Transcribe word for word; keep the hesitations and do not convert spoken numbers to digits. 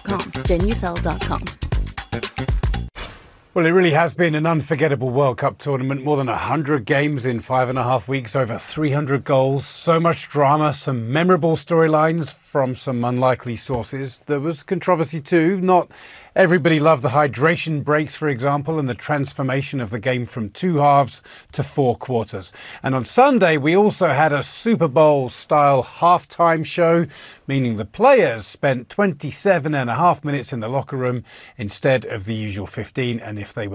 com. genucel dot com. Well, it really has been an unforgettable World Cup tournament. More than one hundred games in five and a half weeks, over three hundred goals, so much drama, some memorable storylines from some unlikely sources. There was controversy too. Not everybody loved the hydration breaks, for example, and the transformation of the game from two halves to four quarters. And on Sunday, we also had a Super Bowl-style halftime show, meaning the players spent twenty-seven and a half minutes in the locker room instead of the usual fifteen. And if they were